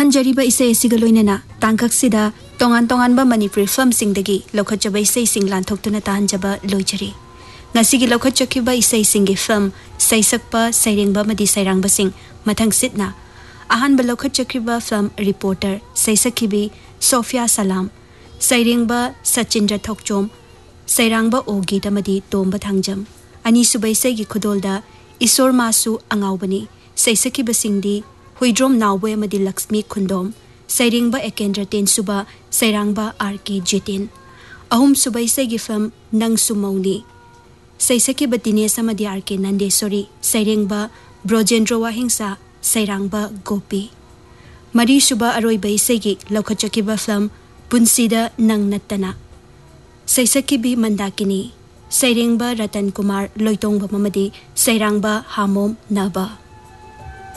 ꯇꯥꯍꯟꯖꯔꯤꯕ ꯏꯁꯩ ꯑꯁꯤꯒ ꯂꯣꯏꯅꯅ ꯇꯥꯡꯀꯛꯁꯤꯗ ꯇꯣꯉꯥꯟ ꯇꯣꯉꯥꯟꯕ ꯃꯅꯤꯄꯨꯔꯤ ꯐꯤꯜꯝꯁꯤꯡꯗꯒꯤ ꯂꯧꯈꯠꯆꯕ ꯏꯁꯩꯁꯤꯡ ꯂꯥꯟꯊꯣꯛꯇꯨꯅ ꯇꯥꯍꯟꯖꯕ ꯂꯣꯏꯖꯔꯤ꯫ ꯉꯁꯤꯒꯤ ꯂꯧꯈꯠꯆꯈꯤꯕ ꯏꯁꯩꯁꯤꯡꯒꯤ ꯐꯤल्म ꯁꯩꯁꯛꯄ ꯁꯩꯔꯦꯡꯕ ꯑꯃꯗꯤ ꯁꯩꯔꯥꯡꯕꯁꯤꯡ ꯃꯊꯪꯁꯤꯠꯅ ꯑꯍꯥꯟꯕ ꯂꯧꯈꯠꯆꯈꯤꯕ ꯐꯤल्म ꯔꯤꯄꯣर्टर ꯁꯩꯁꯛꯈꯤꯕꯤ ꯁꯣꯐꯤꯌꯥ ꯁꯂꯥꯝ, ꯁꯩꯔꯦꯡꯕ ꯁꯆꯤꯟꯗ꯭ꯔ ꯊꯣꯛꯆꯣꯝ, ꯁꯩꯔꯥꯡꯕ ꯑꯣꯒꯤꯠ ꯑꯃꯗꯤ ꯇꯣꯝꯕ ꯊꯥꯡꯖꯝ, ꯑꯅꯤꯁꯨꯕ ꯏꯁꯩꯒꯤ ꯈꯨꯗꯣꯜꯗ ꯏꯁꯣꯔ ꯃꯥꯁꯨ ꯑꯉꯥꯎꯕꯅꯤ, ꯁꯩꯁꯛꯈꯤꯕꯁꯤꯡꯗꯤ ꯍꯨꯏꯗ꯭ꯔꯣꯝ ꯅꯥꯎꯕꯣꯏ ꯑꯃꯗꯤ ꯂꯛꯁꯃꯤ ꯈꯨꯟꯗꯣꯝ, ꯁꯩꯔꯦꯡꯕ ꯑꯦꯀꯦꯟꯗ꯭ꯔ ꯇꯦꯟꯁꯨꯕ, ꯁꯩꯔꯥꯡꯕ RK ꯖꯤꯇꯤꯟ, ꯑꯍꯨꯝꯁꯨꯕ ꯏꯁꯩꯒꯤ ꯐꯤल्म ꯅꯪꯁꯨ ꯃꯧꯅꯤ, ꯁꯩꯁꯛꯈꯤꯕ ꯗꯤꯅꯦꯁ ꯑꯃꯗꯤ RK ꯅꯟꯗꯦꯁꯣꯔꯤ, ꯁꯩꯔꯦꯡꯕ ꯕ꯭ꯔꯣꯖꯦꯟꯗ꯭ꯔ ꯋꯥꯍꯤꯡꯁꯥ, ꯁꯩꯔꯥꯡꯕ ꯒꯣꯄꯤ, ꯃꯔꯤꯁꯨꯕ ꯑꯔꯣꯏꯕ ꯏꯁꯩꯒꯤ ꯂꯧꯈꯠꯆꯈꯤꯕ ꯐꯤल्म ꯄꯨꯟꯁꯤꯗ ꯅꯪ ꯅꯠꯇꯅ, ꯁꯩꯁꯛꯈꯤꯕꯤ ꯃꯟꯗꯥꯀꯤꯅꯤ, ꯁꯩꯔꯦꯡꯕ ꯔꯇꯟ ꯀꯨꯃꯥꯔ ꯂꯣꯏꯇꯣꯡꯕꯝ ꯑꯃꯗꯤ ꯁꯩꯔꯥꯡꯕ ꯍꯥꯃꯣꯝ ꯅꯕ꯫